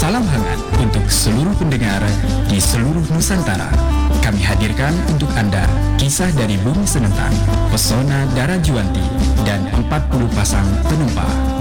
Salam hangat untuk seluruh pendengar di seluruh Nusantara. Kami hadirkan untuk Anda kisah dari Bumi Senentang, pesona Dara Juwanti, dan 40 pasang penumpang.